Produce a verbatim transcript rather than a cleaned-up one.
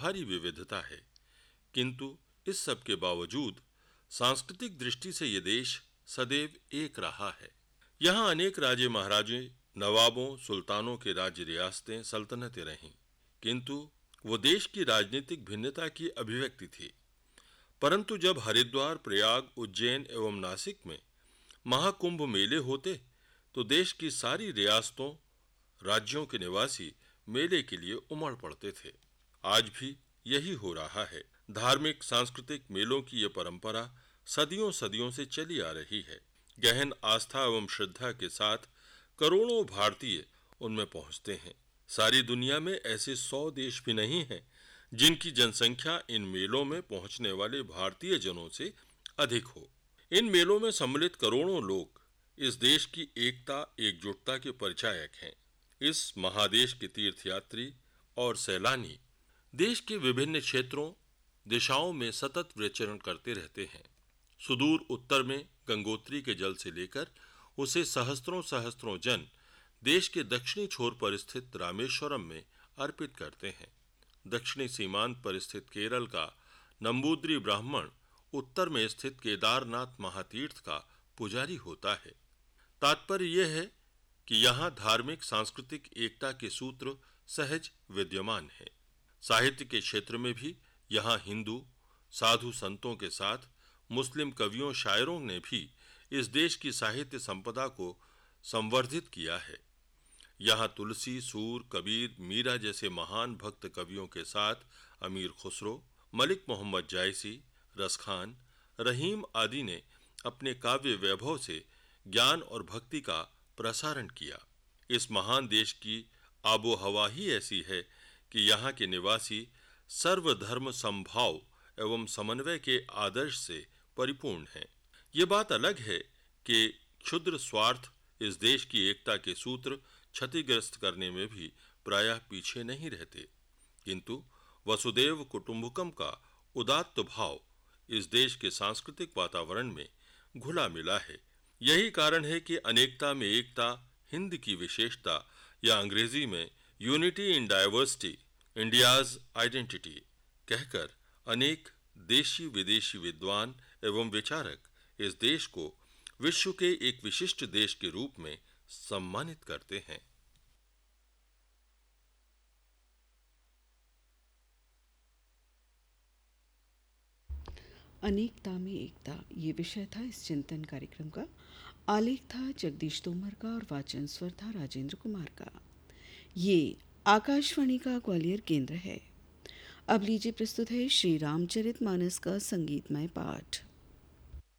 भारी विविधता है, किंतु इस सब के बावजूद सांस्कृतिक दृष्टि से ये देश सदैव एक रहा है। यहाँ अनेक राजे महाराजे, नवाबों, सुल्तानों के राज्य रियासतें, सल्तनतें रहीं, किंतु वो देश की राजनीतिक भिन्नता की अभिव्यक्ति थी। परंतु जब हरिद्वार, प्रयाग, उज्जैन एवं नासिक में महाकुंभ मेले होते तो देश की सारी रियासतों, राज्यों के निवासी मेले के लिए उमड़ पड़ते थे। आज भी यही हो रहा है। धार्मिक सांस्कृतिक मेलों की यह परंपरा सदियों सदियों से चली आ रही है। गहन आस्था एवं श्रद्धा के साथ करोड़ों भारतीय उनमें पहुंचते हैं। सारी दुनिया में ऐसे सौ देश भी नहीं हैं जिनकी जनसंख्या इन मेलों में पहुंचने वाले भारतीय जनों से अधिक हो। इन मेलों में सम्मिलित करोड़ों लोग इस देश की एकता, एकजुटता के परिचायक हैं। इस महादेश के तीर्थयात्री और सैलानी देश के विभिन्न क्षेत्रों, दिशाओं में सतत विचरण करते रहते हैं। सुदूर उत्तर में गंगोत्री के जल से लेकर उसे सहस्त्रों सहस्त्रों जन देश के दक्षिणी छोर पर स्थित रामेश्वरम में अर्पित करते हैं। दक्षिणी सीमांत पर स्थित केरल का नंबूद्री ब्राह्मण उत्तर में स्थित केदारनाथ महातीर्थ का पुजारी होता है। तात्पर्य यह है कि यहाँ धार्मिक सांस्कृतिक एकता के सूत्र सहज विद्यमान हैं। साहित्य के क्षेत्र में भी यहाँ हिंदू साधु संतों के साथ मुस्लिम कवियों, शायरों ने भी इस देश की साहित्य संपदा को संवर्धित किया है। यहाँ तुलसी, सूर, कबीर, मीरा जैसे महान भक्त कवियों के साथ अमीर खुसरो, मलिक मोहम्मद जायसी, रसखान, रहीम आदि ने अपने काव्य वैभव से ज्ञान और भक्ति का प्रसारण किया। इस महान देश की आबो हवा ही ऐसी है कि यहाँ के निवासी सर्वधर्म समभाव एवं समन्वय के आदर्श से परिपूर्ण हैं। ये बात अलग है कि क्षुद्र स्वार्थ इस देश की एकता के सूत्र क्षतिग्रस्त करने में भी प्रायः पीछे नहीं रहते, किंतु वसुदेव कुटुंबकम का उदात्त भाव इस देश के सांस्कृतिक वातावरण में घुला मिला है। यही कारण है कि अनेकता में एकता हिंद की विशेषता, या अंग्रेजी में unity in diversity India's identity कहकर अनेक देशी विदेशी विद्वान एवं विचारक इस देश को विश्व के एक विशिष्ट देश के रूप में सम्मानित करते हैं। अनेकता में एकता, ये विषय था इस चिंतन कार्यक्रम का। आलेख था जगदीश तोमर का और वाचन स्वर था राजेंद्र कुमार का। ये आकाशवाणी का ग्वालियर केंद्र है। अब लीजिए प्रस्तुत है श्री रामचरितमानस का संगीतमय पाठ।